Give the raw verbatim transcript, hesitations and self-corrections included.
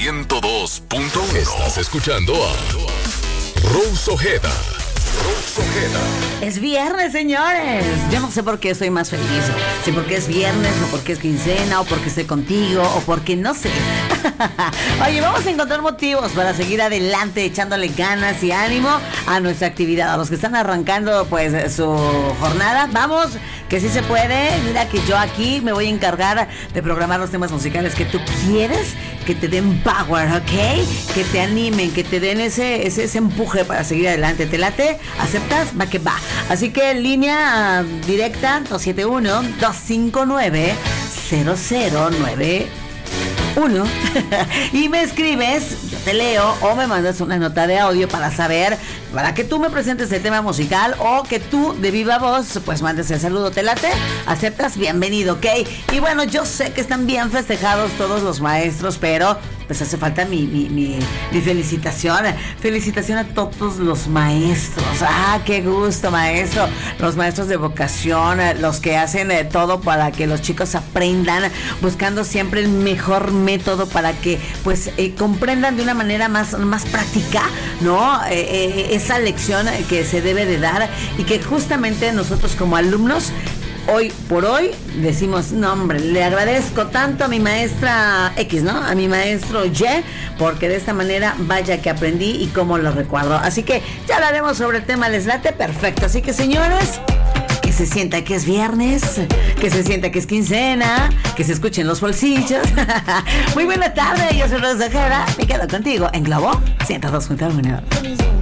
ciento dos punto uno. Estás escuchando a Rose Ojeda. Rose Ojeda. Es viernes, señores. Yo no sé por qué estoy más feliz. Si porque es viernes, o porque es quincena, o porque estoy contigo, o porque no sé. Oye, vamos a encontrar motivos para seguir adelante, echándole ganas y ánimo a nuestra actividad. A los que están arrancando, pues, su jornada. Vamos, que sí se puede. Mira que yo aquí me voy a encargar de programar los temas musicales que tú quieres, que te den power, ¿ok? Que te animen, que te den ese, ese, ese empuje para seguir adelante. ¿Te late? ¿Aceptas? Va que va. Así que línea uh, directa dos siete uno, dos cinco nueve, cero cero nueve uno. Y me escribes, yo te leo, o me mandas una nota de audio para saber, para que tú me presentes el tema musical, o que tú de viva voz pues mandes el saludo. ¿Te late? ¿Aceptas? Bienvenido, ¿ok? Y bueno, yo sé que están bien festejados todos los maestros, pero pues hace falta mi, mi, mi, mi felicitación. Felicitación a todos los maestros. Ah, qué gusto, maestro. Los maestros de vocación, los que hacen eh, todo para que los chicos aprendan, buscando siempre el mejor método para que pues eh, comprendan de una manera más, más práctica, ¿no? Eh, eh, esa lección que se debe de dar, y que justamente nosotros como alumnos hoy por hoy decimos, no hombre, le agradezco tanto a mi maestra X, ¿no? A mi maestro Y, porque de esta manera vaya que aprendí y cómo lo recuerdo. Así que ya hablaremos sobre el tema, ¿les late? Perfecto. Así que, señores, que se sienta que es viernes, que se sienta que es quincena, que se escuchen los bolsillos. Muy buena tarde, yo soy Rose Ojeda, me quedo contigo en Globo ciento dos punto uno.